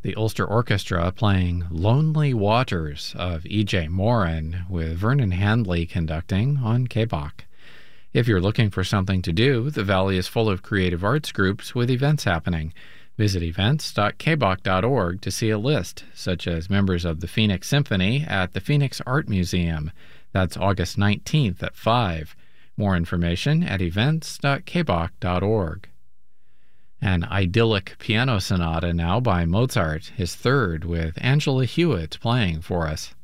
The Ulster Orchestra playing Lonely Waters of E.J. Moran with Vernon Handley conducting on KBOC. If you're looking for something to do, the Valley is full of creative arts groups with events happening. Visit events.kbok.org to see a list, such as members of the Phoenix Symphony at the Phoenix Art Museum. That's August 19th at 5. More information at events.kbok.org. An idyllic piano sonata now by Mozart, his third, with Angela Hewitt playing for us.